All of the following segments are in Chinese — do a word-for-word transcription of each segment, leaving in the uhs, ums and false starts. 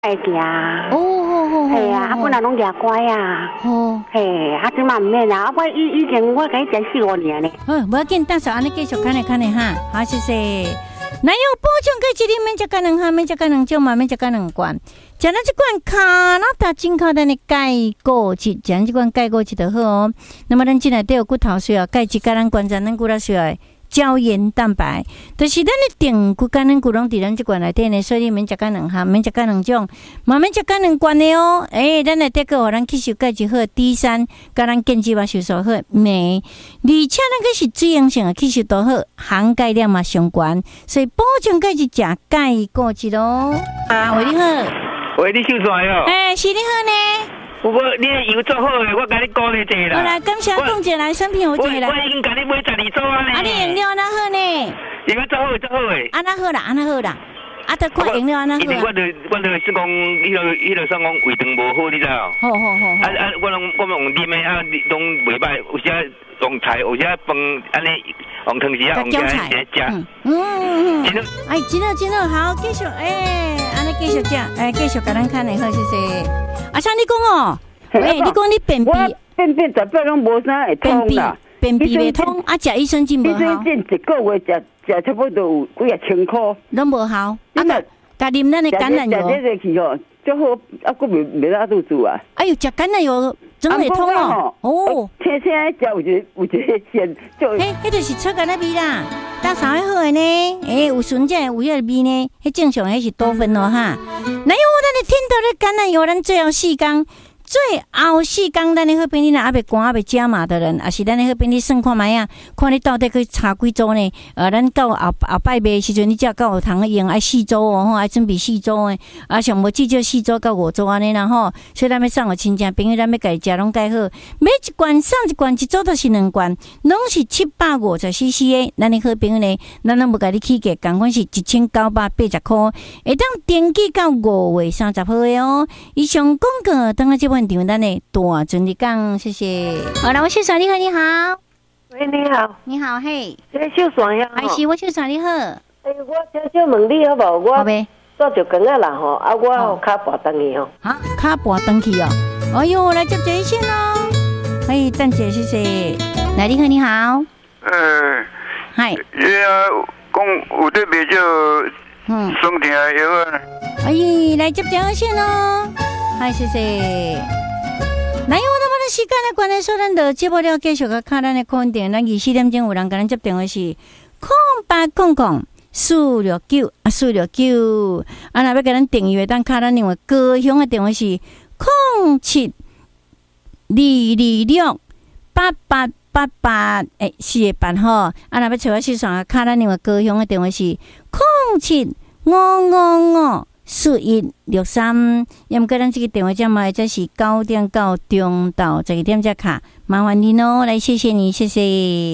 会行。 哦哦哦， 嘿啊，啊本来拢牙乖啊。 哦， 嘿，啊即嘛唔免啦，啊我以以前我甲伊食四五年呢。 好，无要紧，到时候安尼继续看咧看咧哈。好，谢谢。哪有保证个一日免食干两项，免食干两种嘛，免食干两罐。食咱这罐卡那达进口咱的钙果质，食咱这罐钙果质就好哦。那么咱进来都有骨头需要钙质，甲咱关节咱骨头需要胶原蛋白，就是咱的定骨干咱骨拢伫咱这罐内底呢，所以免食干两项，免食干两种，嘛免食干两罐的哦。诶、欸，咱内底个互咱吸收钙质好 ，D 三，甲咱建基嘛吸收好镁，而且咱个是水溶性的吸收都好，含钙量嘛上悬，所以保证钙质食钙果质咯。啊，喂，你好。 喂，你秀才哦？ 哎、欸，是你好呢。 我你的油做好诶，我甲你鼓励一下啦。 好来，感谢讲一来，产品有一个来。 我已经甲你买十二组啊呢。 啊，你用了安那好呢？ 用了做好做好诶。 安那好啦，安那好啦。啊，得看用了安那好。 因为我著我著是讲，迄个迄个算讲胃肠无好，你知道？ 好好好。 啊啊，我拢我们用啉诶，啊，拢袂歹，有时用菜，有时饭安尼用汤匙啊，用起来食。 嗯嗯嗯。哎，真好真好，好继续哎，安尼继续食，哎，继续甲咱看的好，谢谢。啊，像你讲哦，喂，你讲你便秘， 便秘十八拢无啥会通啦， 便秘袂通，啊，食益生菌无效。益生菌一个月食食差不多有几啊千块， 拢无效。啊，甲甲啉咱的橄榄油。 食这个去吼，最好啊，佫袂袂拉肚子啊。 哎呦，食橄榄油真会通哦。哦， 青青食有一个有一个线，就嘿，迄就是臭橄榄味啦。当啥会好的呢？诶、欸，有纯正有迄个味呢，迄正常迄是多酚咯哈。哪有咱的天道的橄榄油，咱最后四工，最后四工，咱的好朋友呢，还袂赶，还袂加码的人，也是咱的好朋友算看卖啊，看你到底去查几组呢？呃，咱到后后摆卖时阵，你只要到有通用，爱四组哦，吼，爱准备四组诶，啊，上无至少四组到五组安尼啦吼。所以咱要送互亲戚朋友，咱要家己食拢介好，买一罐送一罐，一组就是两罐，拢是七百五十 C C 的。咱的好朋友呢，咱拢无甲你起价，共款是一千九百八十块，会当登记到五月三十号的哦。以上广告，等下这本。咱的大尊你讲，谢谢。好了，我秀爽，你好，你好。 喂，你好， 你好，嘿。 这个秀爽呀， 还是我秀爽，你好。 哎，我小小问你好无？我好呗。 做着工啊啦吼，啊，我有卡拔登去哦。 啊，卡拔登去哦。哎呦，来接这一线哦。可以，等姐，谢谢。来，你好，你好。 嗯。 嗨。 也啊，讲有对比较，嗯，松甜的药啊。 哎，来接这一线哦。嗨，谢谢。那因为咱们的时间的关系，所以咱就接不了继续个看咱的空电。咱二四点钟有人跟咱接电话是空八空空四六九啊四六九啊，那要给咱订阅，但看咱另外高雄的电话是空七二二六八八八八诶四个八号啊，那要找我市场看咱另外高雄的电话是空七五五五。四一六三，要么个咱这个电话号码，这是九点到中到十二点才卡，麻烦你哦，来谢谢你，谢谢。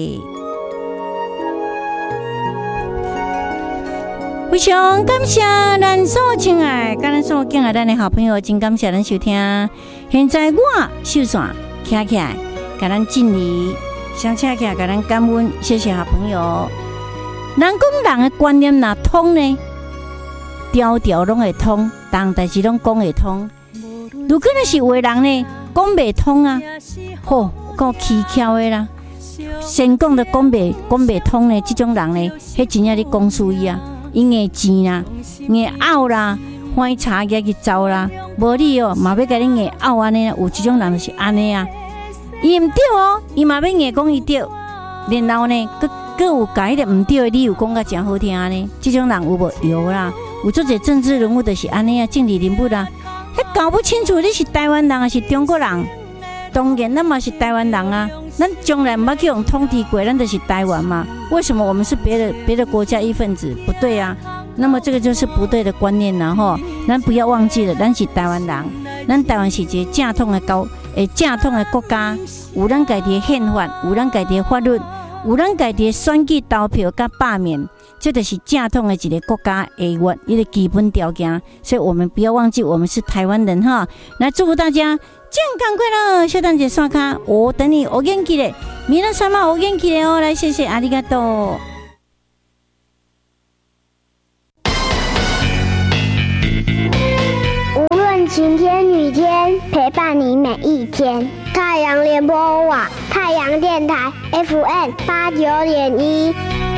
非常感谢咱所亲爱，跟咱所敬爱咱的好朋友，真感谢咱收听。现在我秀爽徛起来，给咱敬礼，想徛起来，给咱感恩，谢谢好朋友。人讲人的观念哪通呢？条条拢会通，但代志拢讲会通。如果那是有的人呢，讲袂通啊，吼，够蹊跷的啦。先讲的讲袂讲袂通呢，这种人呢，迄真正咧讲输伊啊，因为钱啦，硬拗啦，欢茶叶去走啦，无理哦，嘛要甲你硬拗安尼，有这种人就是安尼啊。伊毋对哦，伊嘛要硬讲伊对，然后呢，佮佮有甲迄个毋对的理由讲甲真好听呢，这种人有无有啦？有做者政治人物就是安尼啊，政治人物啦，迄搞不清楚你是台湾人还是中国人。当然，咱嘛是台湾人啊，咱将来毋捌去用统治过，咱就是台湾嘛。为什么我们是别的别的国家一份子？不对啊。那么这个就是不对的观念啦吼。咱不要忘记了，咱是台湾人，咱台湾是一个正统的高诶正统的国家，有咱家己的宪法，有咱家己的法律，有咱家己的选举投票甲罢免。这就是正统的一个国家的一个基本条件，所以我们不要忘记我们是台湾人哈。来祝福大家健康快乐，小蛋姐刷卡，我等你，我元気で，皆様お元気で哦，来谢谢，ありがとう。 几天，陪伴你每一天。太阳联播网，太阳电台 F M 八九点一。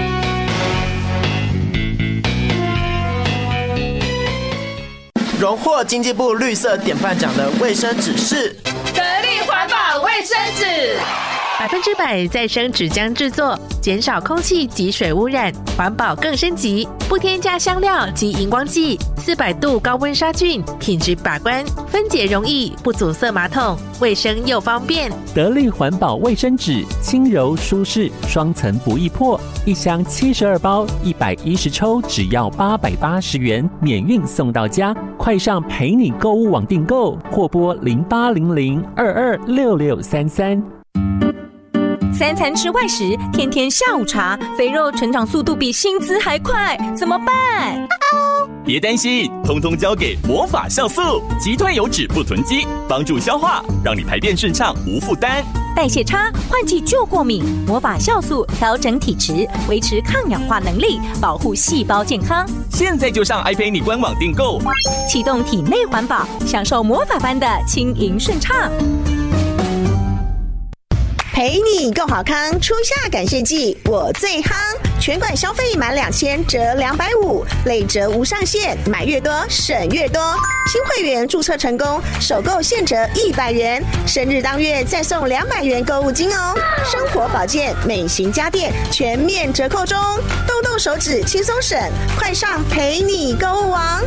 荣获经济部绿色典范奖的卫生纸是得力环保卫生纸， 百分之百再生纸浆制作，减少空气及水污染，环保更升级，不添加香料及荧光剂，四百度高温杀菌，品质把关，分解容易，不阻塞马桶，卫生又方便。 得力环保卫生纸，轻柔舒适，双层不易破，一箱七十二包，一百一十抽，只要八百八十元，免运送到家。快上陪你购物网订购，或拨零八零零二二六六三三。 三餐吃外食，天天下午茶，肥肉成长速度比薪资还快，怎么办？ 别担心，通通交给魔法酵素，击退油脂不囤积，帮助消化，让你排便顺畅无负担。 代谢差，换季就过敏，魔法酵素调整体质，维持抗氧化能力，保护细胞健康。 现在就上 iPay 官网订购， 启动体内环保，享受魔法般的轻盈顺畅。 陪你更好康，初夏感谢季我最夯，全馆消费满两千折两百五，累折无上限，买越多省越多。新会员注册成功，首购现折一百元，生日当月再送两百元购物金哦。生活保健、美型家电全面折扣中，动动手指轻松省，快上陪你购物王。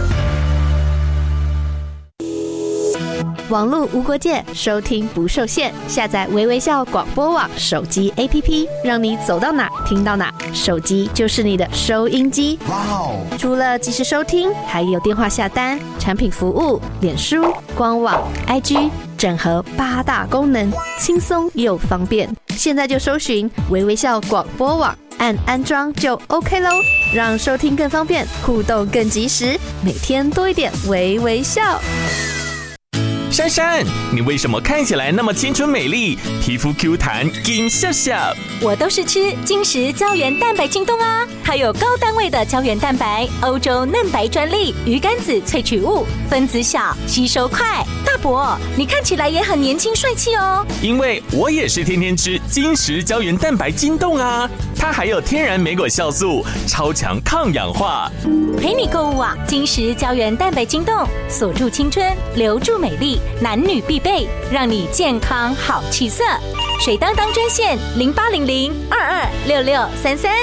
网络无国界，收听不受限。下载微微笑广播网手机 A P P， 让你走到哪听到哪，手机就是你的收音机。哇哦！除了即时收听，还有电话下单、产品服务、脸书、官网、I G， 整合八大功能，轻松又方便。现在就搜寻微微笑广播网，按安装就 OK 咯，让收听更方便，互动更及时，每天多一点微微笑。 珊珊，你为什么看起来那么青春美丽，皮肤 Q 弹，金笑笑？ 我都是吃金石胶原蛋白晶冻啊，它有高单位的胶原蛋白，欧洲嫩白专利，鱼肝子萃取物，分子小，吸收快。大伯，你看起来也很年轻帅气哦。 因为我也是天天吃金石胶原蛋白晶冻啊，它还有天然莓果酵素，超强抗氧化。 陪你购物网，金石胶原蛋白晶冻，锁住青春，留住美丽。男女必备，让你健康好气色。水当当专线零八零零二二六六三三。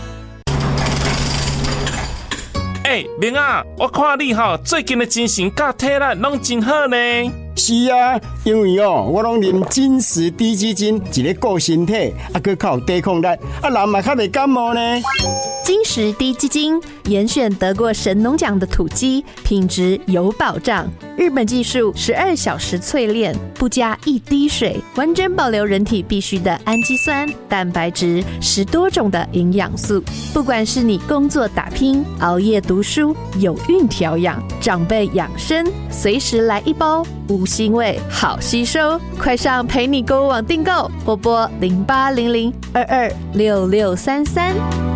哎，明啊，我看你哈最近的精神甲体力拢真好呢。 是啊，因为哦，我拢啉金石低基金，一个顾身体，啊，佮较有抵抗力，啊，人嘛较袂感冒呢。 金石低基金严选得过神农奖的土鸡，品质有保障。日本技术十二小时淬炼，不加一滴水，完整保留人体必需的氨基酸、蛋白质，十多种的营养素。不管是你工作打拼、熬夜读书、有孕调养、长辈养生，随时来一包，无腥味，好吸收。快上陪你购物网订购，或拨零八零零二二六六三三。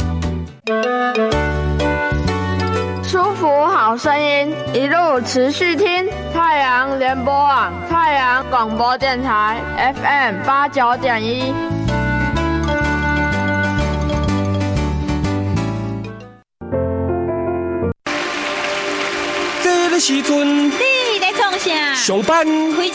舒服好声音，一路持续听太阳联播网、太阳广播电台 F M 八九点一。 这个时阵， 你在创啥？ 上班。